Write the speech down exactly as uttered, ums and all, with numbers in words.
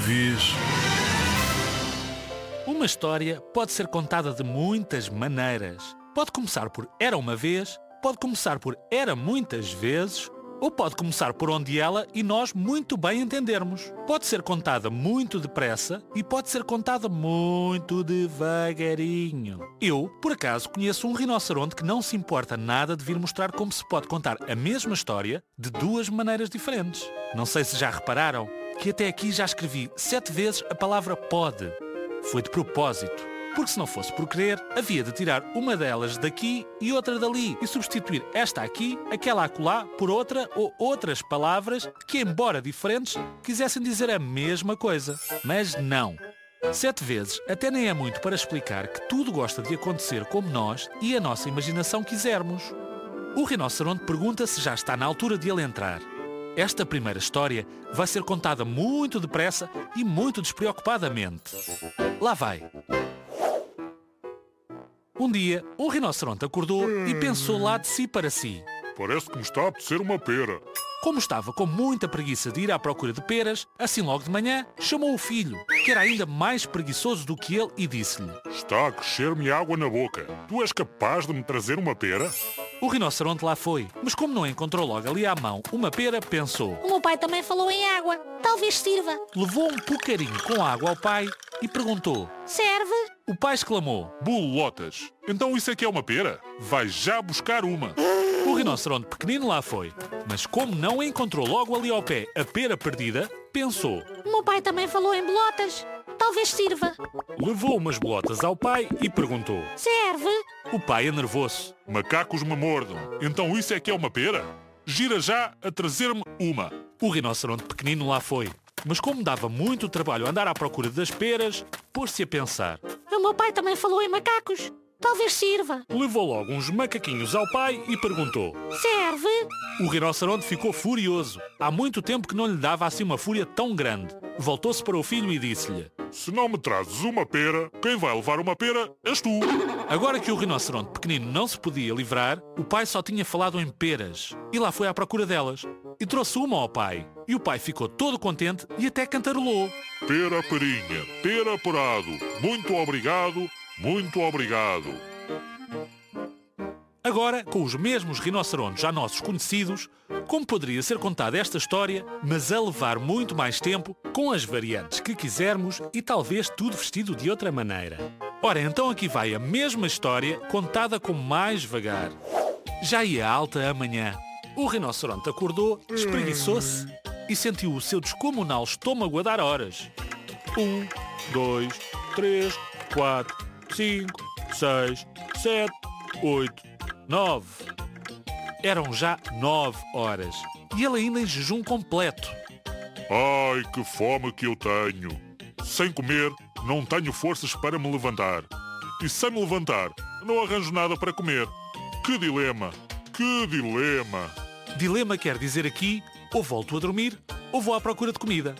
vez. Uma história pode ser contada de muitas maneiras. Pode começar por era uma vez, pode começar por era muitas vezes, ou pode começar por onde ela e nós muito bem entendermos. Pode ser contada muito depressa e pode ser contada muito devagarinho. Eu, por acaso, conheço um rinoceronte que não se importa nada de vir mostrar como se pode contar a mesma história de duas maneiras diferentes. Não sei se já repararam que até aqui já escrevi sete vezes a palavra pode. Foi de propósito, porque se não fosse por querer, havia de tirar uma delas daqui e outra dali e substituir esta aqui, aquela acolá, por outra ou outras palavras que, embora diferentes, quisessem dizer a mesma coisa. Mas não. Sete vezes até nem é muito para explicar que tudo gosta de acontecer como nós e a nossa imaginação quisermos. O rinoceronte pergunta se já está na altura de ele entrar. Esta primeira história vai ser contada muito depressa e muito despreocupadamente. Lá vai. Um dia, um rinoceronte acordou e pensou lá de si para si. Parece que me está a apetecer uma pera. Como estava com muita preguiça de ir à procura de peras, assim logo de manhã, chamou o filho, que era ainda mais preguiçoso do que ele, e disse-lhe: Está a crescer-me água na boca. Tu és capaz de me trazer uma pera? O rinoceronte lá foi, mas como não encontrou logo ali à mão uma pera, pensou: O meu pai também falou em água. Talvez sirva. Levou um pucarinho com água ao pai e perguntou: Serve? O pai exclamou: Bolotas. Então isso é que é uma pera? Vai já buscar uma. O rinoceronte pequenino lá foi, mas como não encontrou logo ali ao pé a pera perdida, pensou: O meu pai também falou em bolotas. Talvez sirva. Levou umas bolotas ao pai e perguntou: Serve? O pai enervou-se: Macacos me mordam. Então isso é que é uma pera? Gira já a trazer-me uma. O rinoceronte pequenino lá foi, mas como dava muito trabalho andar à procura das peras, pôs-se a pensar. O meu pai também falou em macacos. Talvez sirva. Levou logo uns macaquinhos ao pai e perguntou: Serve? O rinoceronte ficou furioso. Há muito tempo que não lhe dava assim uma fúria tão grande. Voltou-se para o filho e disse-lhe: Se não me trazes uma pera, quem vai levar uma pera és tu. Agora que o rinoceronte pequenino não se podia livrar, o pai só tinha falado em peras. E lá foi à procura delas. E trouxe uma ao pai. E o pai ficou todo contente e até cantarolou: Pera perinha, pera porado. Muito obrigado, muito obrigado. Agora, com os mesmos rinocerontes já nossos conhecidos, como poderia ser contada esta história, mas a levar muito mais tempo, com as variantes que quisermos e talvez tudo vestido de outra maneira. Ora, então aqui vai a mesma história, contada com mais vagar. Já ia alta a manhã. O rinoceronte acordou, espreguiçou-se e sentiu o seu descomunal estômago a dar horas. Um, dois, três, quatro, cinco, seis, sete, oito, nove. Eram já nove horas. E ele ainda em jejum completo. Ai, que fome que eu tenho. Sem comer, não tenho forças para me levantar. E sem me levantar, não arranjo nada para comer. Que dilema! Que dilema! Dilema quer dizer aqui, ou volto a dormir, ou vou à procura de comida.